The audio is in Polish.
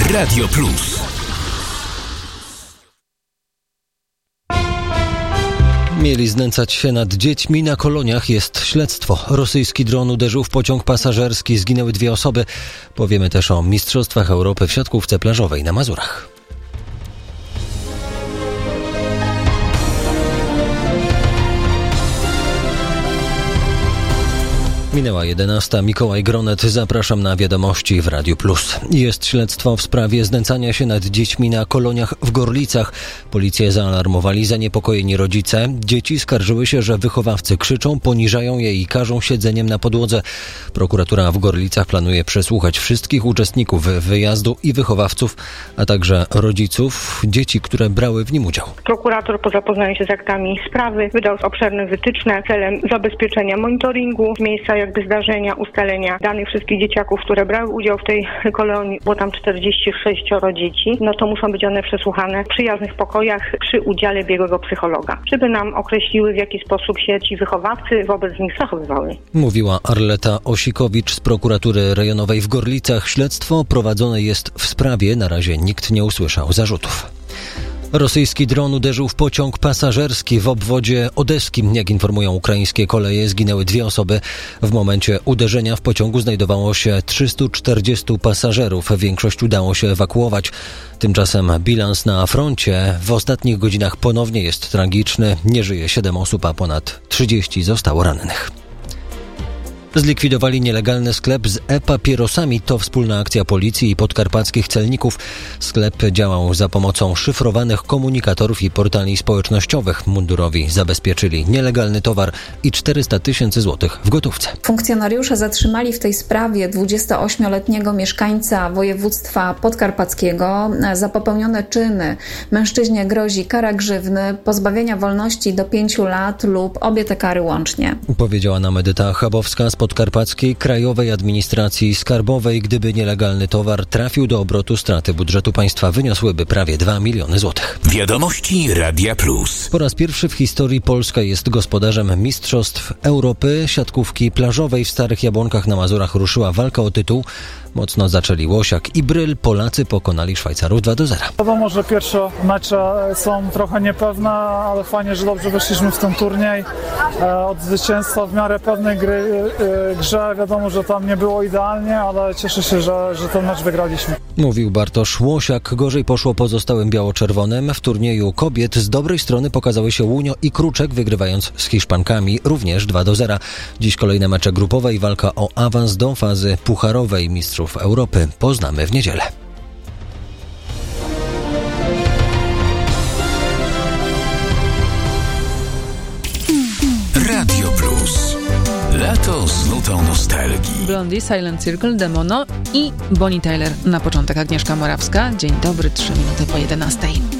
Radio Plus. Mieli znęcać się nad dziećmi na koloniach. Jest śledztwo. Rosyjski dron uderzył w pociąg pasażerski. Zginęły 2 osoby. Powiemy też o Mistrzostwach Europy w siatkówce plażowej na Mazurach. Minęła 11. Mikołaj Gronet. Zapraszam na wiadomości w Radiu Plus. Jest śledztwo w sprawie znęcania się nad dziećmi na koloniach w Gorlicach. Policję zaalarmowali zaniepokojeni rodzice. Dzieci skarżyły się, że wychowawcy krzyczą, poniżają je i karzą siedzeniem na podłodze. Prokuratura w Gorlicach planuje przesłuchać wszystkich uczestników wyjazdu i wychowawców, a także rodziców dzieci, które brały w nim udział. Prokurator po zapoznaniu się z aktami sprawy wydał obszerne wytyczne celem zabezpieczenia monitoringu miejsca zdarzenia, ustalenia danych wszystkich dzieciaków, które brały udział w tej kolonii, było tam 46 dzieci, no to muszą być one przesłuchane w przyjaznych pokojach przy udziale biegłego psychologa, żeby nam określiły, w jaki sposób się ci wychowawcy wobec nich zachowywały. Mówiła Arleta Osikowicz z prokuratury rejonowej w Gorlicach. Śledztwo prowadzone jest w sprawie. Na razie nikt nie usłyszał zarzutów. Rosyjski dron uderzył w pociąg pasażerski w obwodzie odeskim. Jak informują ukraińskie koleje, zginęły 2 osoby. W momencie uderzenia w pociągu znajdowało się 340 pasażerów. Większość udało się ewakuować. Tymczasem bilans na froncie w ostatnich godzinach ponownie jest tragiczny. Nie żyje 7 osób, a ponad 30 zostało rannych. Zlikwidowali nielegalny sklep z e-papierosami. To wspólna akcja policji i podkarpackich celników. Sklep działał za pomocą szyfrowanych komunikatorów i portali społecznościowych. Mundurowi zabezpieczyli nielegalny towar i 400 000 złotych w gotówce. Funkcjonariusze zatrzymali w tej sprawie 28-letniego mieszkańca województwa podkarpackiego. Za popełnione czyny mężczyźnie grozi kara grzywny, pozbawienia wolności do 5 lat lub obie te kary łącznie. Powiedziała nam Edyta Chabowska z Podkarpackiej Krajowej Administracji Skarbowej. Gdyby nielegalny towar trafił do obrotu, straty budżetu państwa wyniosłyby prawie 2 miliony złotych. Wiadomości Radia Plus. Po raz pierwszy w historii Polska jest gospodarzem Mistrzostw Europy siatkówki plażowej. W Starych Jabłonkach na Mazurach ruszyła walka o tytuł. Mocno zaczęli Łosiak i Bryl. Polacy pokonali Szwajcarów 2-0. Wiadomo, że pierwsze mecze są trochę niepewne, ale fajnie, że dobrze weszliśmy w ten turniej. Od zwycięstwa w miarę pewnej grze wiadomo, że tam nie było idealnie, ale cieszę się, że ten mecz wygraliśmy. Mówił Bartosz Łosiak. Gorzej poszło pozostałym biało-czerwonym. W turnieju kobiet z dobrej strony pokazały się Łunio i Kruczek, wygrywając z Hiszpankami również 2-0. Dziś kolejne mecze grupowe i walka o awans do fazy pucharowej Mistrzostw Europy poznamy w niedzielę. Radio Plus. Lato z nutą nostalgii. Blondie, Silent Circle, Demono i Bonnie Tyler. Na początek Agnieszka Morawska. Dzień dobry, 3 minuty po 11.